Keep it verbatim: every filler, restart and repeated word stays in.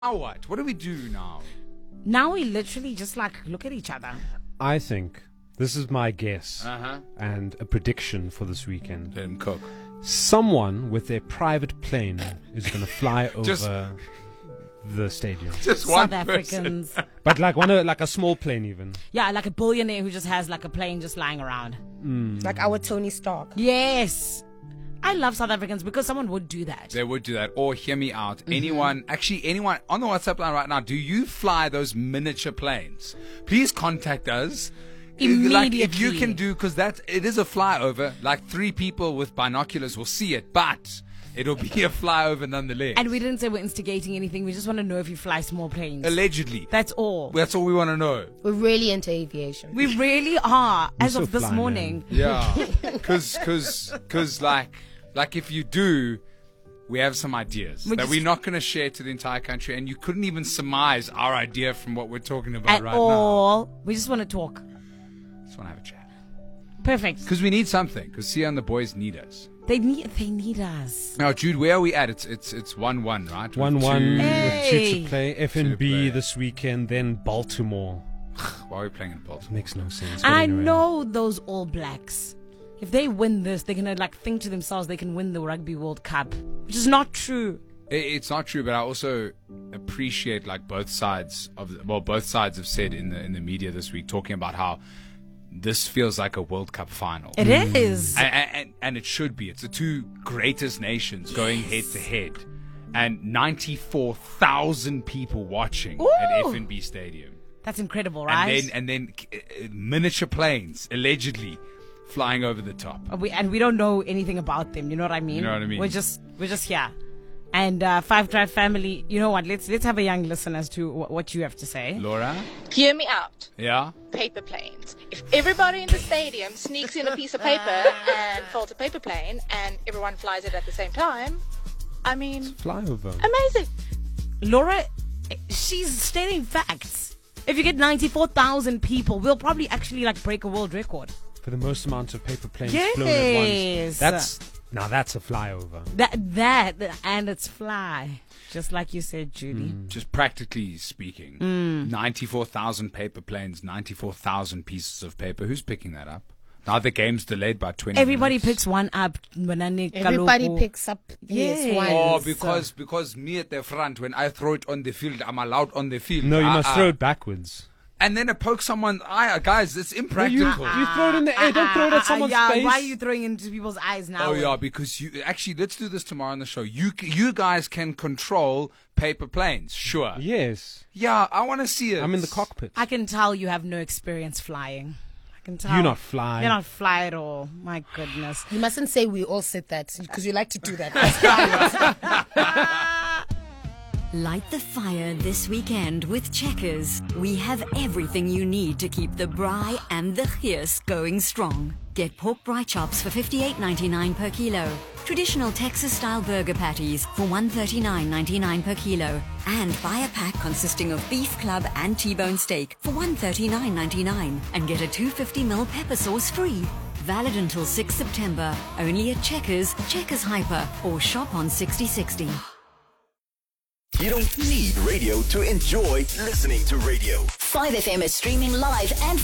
Now what? What do we do now? Now we literally just like look at each other. I think this is my guess Uh-huh. and a prediction for this weekend. Let him cook. Someone with their private plane is going to fly over Just- the stadium. Just one South person. Africans. But like one, of- like a small plane even. Yeah, like a billionaire who just has like a plane just lying around. Like our Tony Stark. Yes. I love South Africans because someone would do that. They would do that. Or hear me out. Mm-hmm. Anyone, actually anyone on the WhatsApp line right now, do you fly those miniature planes? Please contact us. Like if you Immediately. can do, because that it is a flyover. Like three people with binoculars will see it, but it'll be a flyover nonetheless. And we didn't say we're instigating anything. We just want to know if you fly small planes. Allegedly. That's all. That's all we want to know. We're really into aviation. We really are. As so of this fly, morning. Yeah. Because, because, because, like, like if you do, we have some ideas We that just- we're not going to share to the entire country, and you couldn't even surmise our idea from what we're talking about At right all. We just want to talk. now. Just want to have a chat. Perfect. Because we need something. Because Sia and the boys need us. They need they need us. Now, Jude, where are we at? It's it's it's one one, right? With One one two- with two Hey. to play. F Two N to B play. this weekend, then Baltimore. Why are we playing in Baltimore? Makes no sense. And but I anyway. know those All Blacks. If they win this, they're gonna like think to themselves they can win the Rugby World Cup, which is not true. It- It's not true, but I also appreciate like both sides of the, well, both sides have said in the in the media this week talking about how this feels like a World Cup final. It is. And, and, and it should be. It's the two greatest nations going head to head, and ninety-four thousand people watching at Ooh. F N B Stadium, That's incredible, right? and then and then uh, miniature planes allegedly flying over the top. And we and we don't know anything about them. You know what I mean? You know what I mean? We're just we're just here. And uh, Five Drive family, you know what? Let's let's have a young listen as to wh- what you have to say. Laura, Hear me out. yeah, Paper planes. If everybody in the stadium sneaks in a piece of paper and folds a paper plane and everyone flies it at the same time, I mean, Flyover. amazing. Laura, she's stating facts. If you get ninety-four thousand people, we'll probably actually like break a world record. For the most amount of paper planes Yes. flown at once. That's now that's a flyover. That that and it's fly, just like you said, Judy. just practically speaking, Mm. ninety-four thousand paper planes, ninety-four thousand pieces of paper. Who's picking that up? Now the game's delayed by twenty Everybody minutes. picks one up. Banane Everybody kaloku. picks up yes, Yes. one. Oh, Yes. because because me at the front, when I throw it on the field, I'm allowed on the field. No, you Ah, must ah. throw it backwards. And then it pokes someone's eye. Guys, it's You, impractical. you throw it in the air. Don't throw it Ah, at someone's yeah, face. why are you throwing it into people's eyes now? Oh yeah, because you actually let's do this tomorrow on the show. You you guys can control paper planes, sure. Yes. Yeah, I want to see it. I'm in the cockpit. I can tell you have no experience flying. I can tell. You not fly. You're not fly at all. My goodness. You mustn't say we all said that because you like to do that. That's fine. Light the fire this weekend with Checkers. We have everything you need to keep the braai and the geus going strong. Get pork braai chops for fifty-eight ninety-nine per kilo. Traditional Texas-style burger patties for one thirty-nine ninety-nine per kilo. And buy a pack consisting of beef club and T-bone steak for one thirty-nine ninety-nine. And get a two hundred fifty milliliter pepper sauce free. Valid until sixth September. Only at Checkers, Checkers Hyper, or shop on sixty sixty. You don't need radio to enjoy listening to radio. five F M is streaming live and